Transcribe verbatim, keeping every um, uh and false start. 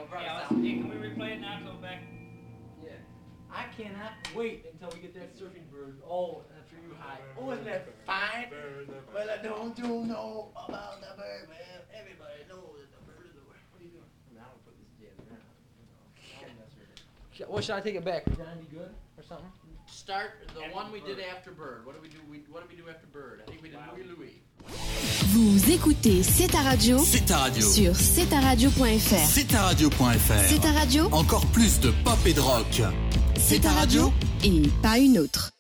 brought Yeah, us let's, out. hey, can we replay it now? So back. Yeah. I cannot wait until we get that surfing bird. Oh, after you high. Oh, isn't that fine? Well, I don't you know about the bird, man. Everybody knows that the bird is the bird. What are you doing? I mean, I don't put this jazz around. You know, I don't mess with it. Sh- What should I take it back? Would John be good or something? Start the one we did after Bird. What did we do? We, what did we do after Bird? I think we did Louis Louis. Vous écoutez C'est ta radio, C'est ta radio. sur c'est ta radio point f r. C'est ta radio point f r. C'est ta radio, Encore plus de pop et de rock. c'est ta radio et pas une autre.